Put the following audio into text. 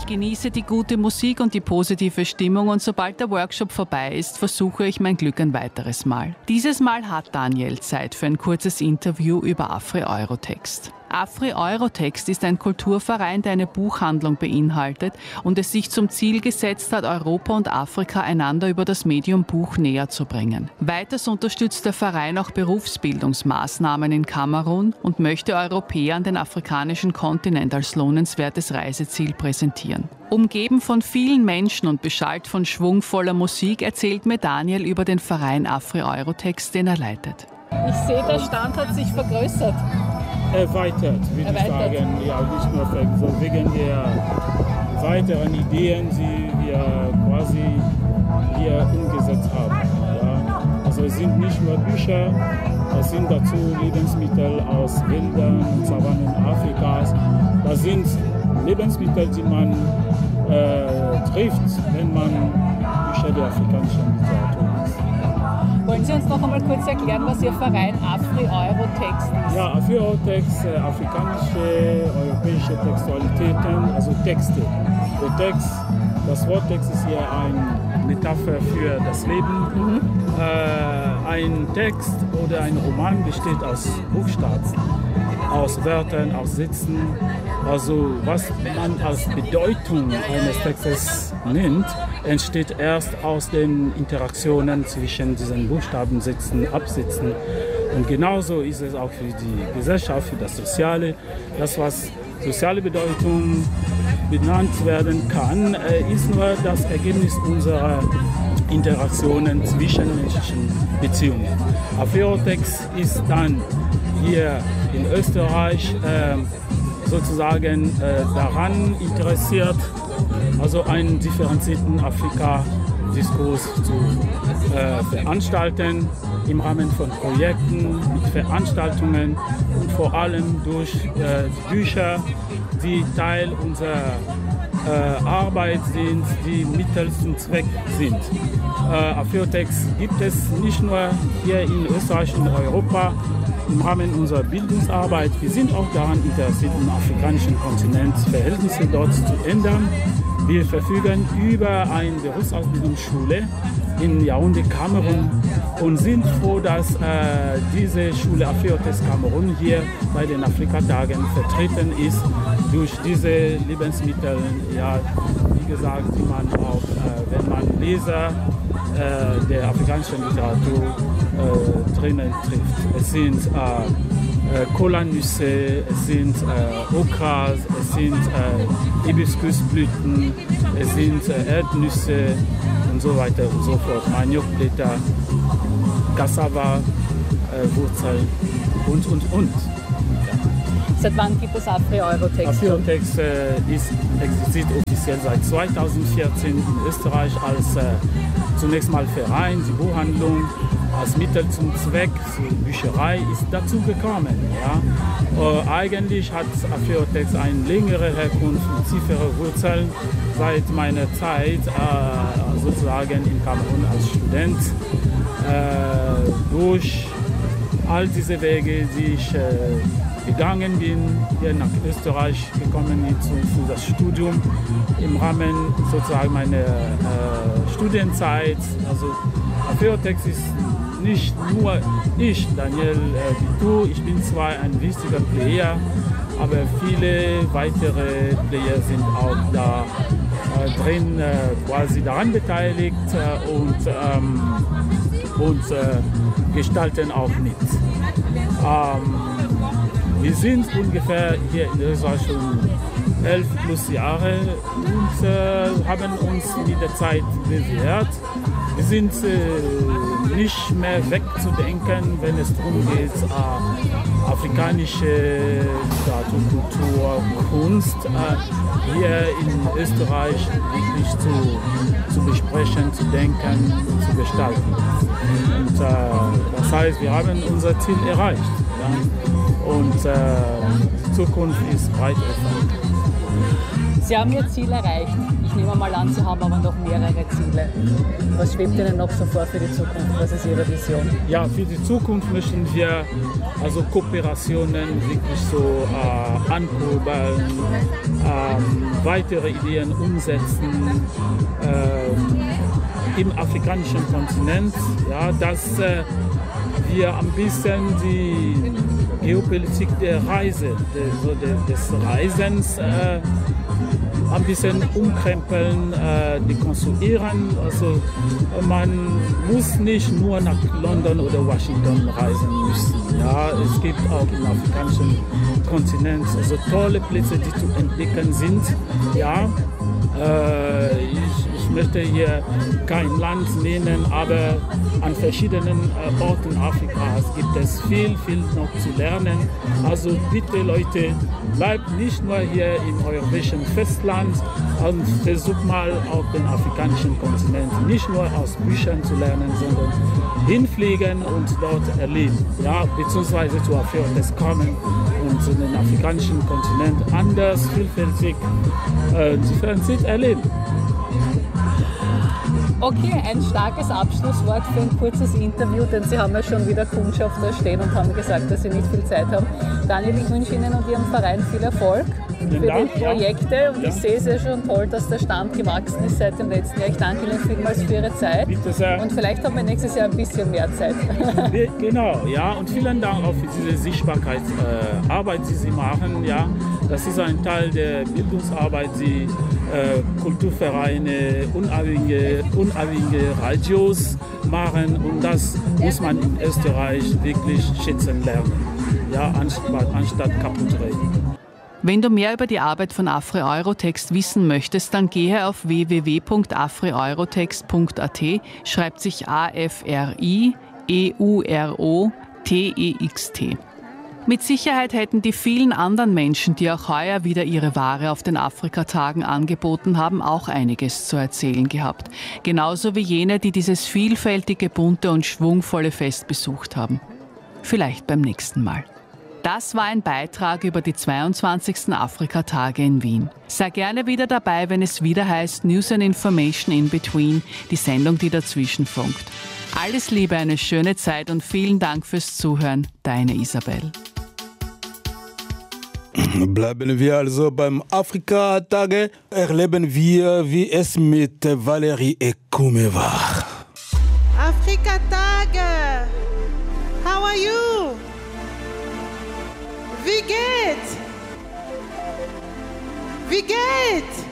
genieße die gute Musik und die positive Stimmung und sobald der Workshop vorbei ist, versuche ich mein Glück ein weiteres Mal. Dieses Mal hat Daniel Zeit für ein kurzes Interview über Afri-Eurotext. Afri-Eurotext ist ein Kulturverein, der eine Buchhandlung beinhaltet und es sich zum Ziel gesetzt hat, Europa und Afrika einander über das Medium Buch näher zu bringen. Weiters unterstützt der Verein auch Berufsbildungsmaßnahmen in Kamerun und möchte Europäern den afrikanischen Kontinent als lohnenswertes Reiseziel präsentieren. Umgeben von vielen Menschen und beschallt von schwungvoller Musik erzählt mir Daniel über den Verein Afri-Eurotext, den er leitet. Ich sehe, der Stand hat sich vergrößert. Erweitert, würde ich sagen. Ja, nicht nur so wegen der weiteren Ideen, die wir quasi hier umgesetzt haben. Ja. Also es sind nicht nur Bücher, es sind dazu Lebensmittel aus Wäldern und Savannen Afrikas. Das sind Lebensmittel, die man trifft, wenn man Bücher der afrikanischen Literatur liest. Wollen Sie uns noch einmal kurz erklären, was Ihr Verein Afri-Eurotext ist? Ja, Afri-Eurotext, afrikanische, europäische Textualitäten, also Texte. Das Wort Text ist hier eine Metapher für das Leben. Ein Text oder ein Roman besteht aus Buchstaben, aus Wörtern, aus Sätzen. Also was man als Bedeutung eines Textes nennt, entsteht erst aus den Interaktionen zwischen diesen Buchstaben, Sätzen, Absätzen. Und genauso ist es auch für die Gesellschaft, für das Soziale. Das, was soziale Bedeutung benannt werden kann, ist nur das Ergebnis unserer Interaktionen zwischen menschlichen Beziehungen. Afri-Eurotext ist dann hier in Österreich sozusagen daran interessiert, also einen differenzierten Afrika-Diskurs zu veranstalten im Rahmen von Projekten, mit Veranstaltungen und vor allem durch Bücher, die Teil unserer Arbeit sind, die Mittel zum Zweck sind. Afri-Eurotext gibt es nicht nur hier in Österreich und Europa im Rahmen unserer Bildungsarbeit. Wir sind auch daran interessiert, im afrikanischen Kontinent Verhältnisse dort zu ändern. Wir verfügen über eine Berufsausbildungsschule in Yaoundé, Kamerun und sind froh, dass diese Schule Afri-Eurotext Kamerun hier bei den Afrikatagen vertreten ist durch diese Lebensmittel, ja, wie gesagt, die man auch, wenn man Leser der afrikanischen Literatur drinnen trifft. Es sind Kolanüsse, es sind Okras, es sind Hibiskusblüten, es sind Erdnüsse und so weiter und so fort. Maniokblätter, Cassava, Wurzeln und. Seit wann gibt es Afri-Eurotext? Afri-Eurotext existiert offiziell seit 2014 in Österreich als zunächst mal Verein, die Buchhandlung als Mittel zum Zweck, die Bücherei ist dazu gekommen. Ja. Eigentlich hat Afri-Eurotext eine längere Herkunft und tiefere Wurzeln seit meiner Zeit sozusagen in Kamerun als Student. Durch all diese Wege, die ich gegangen bin, hier nach Österreich gekommen bin für das Studium im Rahmen sozusagen meiner Studienzeit. Also Afri-Eurotext ist nicht nur ich, Daniel Bitou, ich bin zwar ein wichtiger Player, aber viele weitere Player sind auch da drin quasi daran beteiligt und gestalten auch mit. Wir sind ungefähr hier in Österreich schon 11 plus Jahre und haben uns mit der Zeit bewährt. Wir sind nicht mehr wegzudenken, wenn es darum geht, afrikanische Literatur, Kultur, Kunst hier in Österreich wirklich zu besprechen, zu denken und zu gestalten. Und das heißt, wir haben unser Ziel erreicht. Ja? Und die Zukunft ist breit offen. Sie haben Ihr Ziel erreicht. Ich nehme mal an, Sie haben aber noch mehrere Ziele. Was schwebt Ihnen noch so vor für die Zukunft? Was ist Ihre Vision? Ja, für die Zukunft möchten wir also Kooperationen wirklich so ankurbeln, weitere Ideen umsetzen im afrikanischen Kontinent, ja, dass wir ein bisschen die Geopolitik der Reise, des Reisens ein bisschen umkrempeln, dekonstruieren. Also man muss nicht nur nach London oder Washington reisen müssen. Ja, es gibt auch im afrikanischen Kontinent so tolle Plätze, die zu entdecken sind. Ja, ich möchte hier kein Land nennen, aber an verschiedenen Orten Afrikas gibt es viel noch zu lernen. Also bitte Leute, bleibt nicht nur hier im europäischen Festland und versucht mal auf den afrikanischen Kontinent nicht nur aus Büchern zu lernen, sondern hinfliegen und dort erleben. Ja, beziehungsweise zu Afrikas kommen und den afrikanischen Kontinent anders, vielfältig, differenziert erleben. Okay, ein starkes Abschlusswort für ein kurzes Interview, denn Sie haben ja schon wieder Kundschaft da stehen und haben gesagt, dass Sie nicht viel Zeit haben. Daniel, ich wünsche Ihnen und Ihrem Verein viel Erfolg für die Projekte und ich sehe es ja schon toll, dass der Stand gewachsen ist seit dem letzten Jahr. Ich danke Ihnen vielmals für Ihre Zeit und vielleicht haben wir nächstes Jahr ein bisschen mehr Zeit. Genau, ja, und vielen Dank auch für diese Sichtbarkeitsarbeit, die Sie machen. Ja. Das ist ein Teil der Bildungsarbeit, die Kulturvereine, unabhängige Radios machen und das muss man in Österreich wirklich schätzen lernen, ja, anstatt kaputt reden. Wenn du mehr über die Arbeit von AfriEurotext wissen möchtest, dann gehe auf www.afrieurotext.at, schreibt sich AFRIEUROTEXT. Mit Sicherheit hätten die vielen anderen Menschen, die auch heuer wieder ihre Ware auf den Afrikatagen angeboten haben, auch einiges zu erzählen gehabt. Genauso wie jene, die dieses vielfältige, bunte und schwungvolle Fest besucht haben. Vielleicht beim nächsten Mal. Das war ein Beitrag über die 22. Afrikatage in Wien. Sei gerne wieder dabei, wenn es wieder heißt News and Information in Between, die Sendung, die dazwischen funkt. Alles Liebe, eine schöne Zeit und vielen Dank fürs Zuhören. Deine Isabel. Bleiben wir also beim Afrika-Tage. Erleben wir, wie es mit Valerie Ekume war. Afrika-Tage! How are you? Wie geht's? Wie geht's?